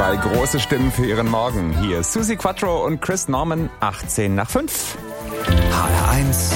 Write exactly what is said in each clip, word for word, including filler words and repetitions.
Zwei große Stimmen für Ihren Morgen. Hier Suzi Quattro und Chris Norman, achtzehn nach fünf. H R eins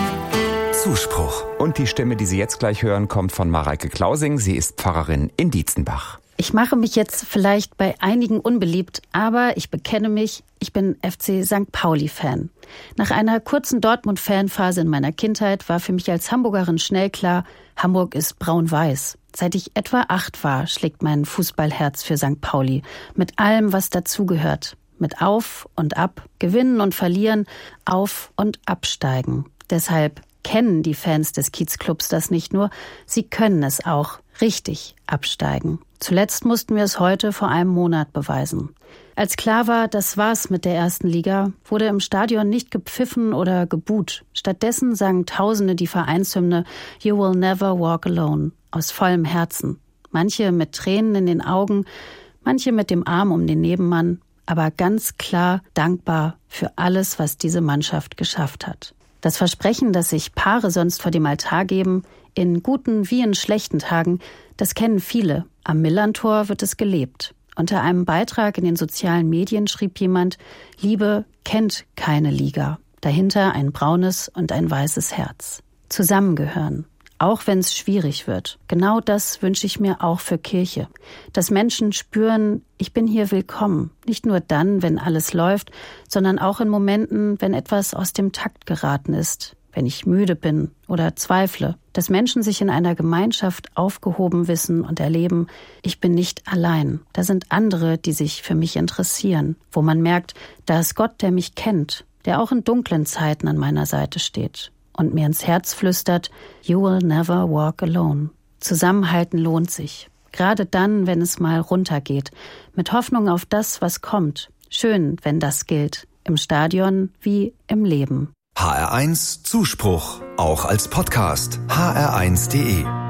Zuspruch. Und die Stimme, die Sie jetzt gleich hören, kommt von Mareike Klausing. Sie ist Pfarrerin in Dietzenbach. Ich mache mich jetzt vielleicht bei einigen unbeliebt, aber ich bekenne mich, ich bin F C Sankt Pauli-Fan. Nach einer kurzen Dortmund-Fanphase in meiner Kindheit war für mich als Hamburgerin schnell klar, Hamburg ist braun-weiß. Seit ich etwa acht war, schlägt mein Fußballherz für Sankt Pauli. Mit allem, was dazugehört. Mit Auf und Ab, Gewinnen und Verlieren, Auf- und Absteigen. Deshalb kennen die Fans des Kiezclubs das nicht nur, sie können es auch richtig absteigen. Zuletzt mussten wir es heute vor einem Monat beweisen. Als klar war, das war's mit der ersten Liga, wurde im Stadion nicht gepfiffen oder gebuht. Stattdessen sangen Tausende die Vereinshymne You Will Never Walk Alone aus vollem Herzen. Manche mit Tränen in den Augen, manche mit dem Arm um den Nebenmann, aber ganz klar dankbar für alles, was diese Mannschaft geschafft hat. Das Versprechen, das sich Paare sonst vor dem Altar geben, in guten wie in schlechten Tagen, das kennen viele. Am Millerntor wird es gelebt. Unter einem Beitrag in den sozialen Medien schrieb jemand, Liebe kennt keine Liga. Dahinter ein braunes und ein weißes Herz. Zusammengehören. Auch wenn es schwierig wird. Genau das wünsche ich mir auch für Kirche. Dass Menschen spüren, ich bin hier willkommen. Nicht nur dann, wenn alles läuft, sondern auch in Momenten, wenn etwas aus dem Takt geraten ist. Wenn ich müde bin oder zweifle. Dass Menschen sich in einer Gemeinschaft aufgehoben wissen und erleben, ich bin nicht allein. Da sind andere, die sich für mich interessieren. Wo man merkt, da ist Gott, der mich kennt. Der auch in dunklen Zeiten an meiner Seite steht. Und mir ins Herz flüstert, You will never walk alone. Zusammenhalten lohnt sich. Gerade dann, wenn es mal runtergeht. Mit Hoffnung auf das, was kommt. Schön, wenn das gilt. Im Stadion wie im Leben. H R eins Zuspruch. Auch als Podcast. H R eins punkt de